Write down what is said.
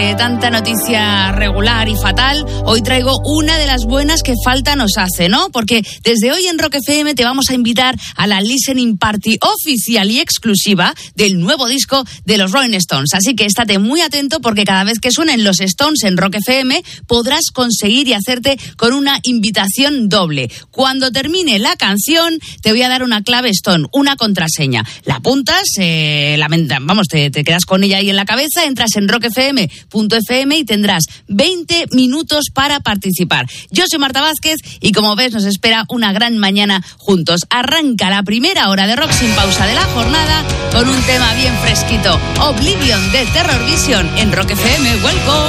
Tanta noticia regular y fatal, hoy traigo una de las buenas que falta nos hace, ¿no? Porque desde hoy en Rock FM te vamos a invitar a la listening party oficial y exclusiva del nuevo disco de los Rolling Stones. Así que estate muy atento porque cada vez que suenen los Stones en Rock FM podrás conseguir y hacerte con una invitación doble. Cuando termine la canción te voy a dar una clave Stone, una contraseña. La apuntas, te quedas con ella ahí en la cabeza, entras en rockfm.fm y tendrás 20 minutos para participar. Yo soy Marta Vázquez y como ves nos espera una gran mañana juntos. Arranca la primera hora de rock sin pausa de la jornada con un tema bien fresquito, Oblivion de Terror Vision en Rock FM. Welcome.